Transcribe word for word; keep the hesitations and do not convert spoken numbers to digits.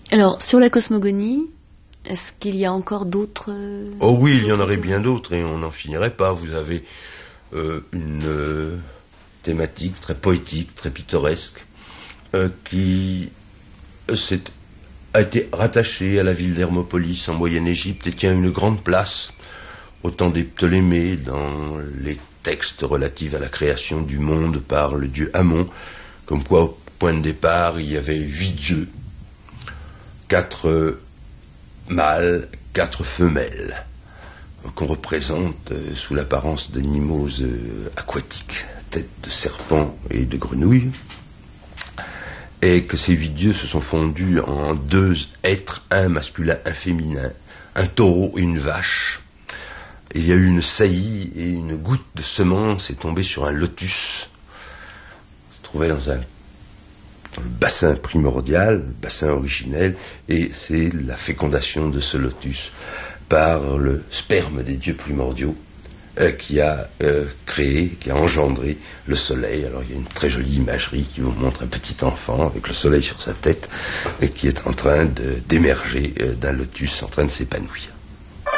Alors, sur la cosmogonie, est-ce qu'il y a encore d'autres... Oh oui, il y en aurait bien d'autres et on n'en finirait pas. Vous avez euh, une euh, thématique très poétique, très pittoresque, euh, qui euh, s'est, a été rattachée à la ville d'Hermopolis en Moyenne-Égypte et tient une grande place au temps des Ptolémées dans les textes relatifs à la création du monde par le dieu Amon, comme quoi au point de départ il y avait huit dieux, quatre euh, mâles, quatre femelles, qu'on représente euh, sous l'apparence d'animaux euh, aquatiques, tête de serpent et de grenouille, et que ces huit dieux se sont fondus en deux êtres, un masculin, un féminin, un taureau et une vache. Il y a eu une saillie et une goutte de semence est tombée sur un lotus, se trouvait dans un dans le bassin primordial, le bassin originel, et c'est la fécondation de ce lotus par le sperme des dieux primordiaux euh, qui a euh, créé, qui a engendré le soleil. Alors il y a une très jolie imagerie qui vous montre un petit enfant avec le soleil sur sa tête et qui est en train de, d'émerger euh, d'un lotus, en train de s'épanouir.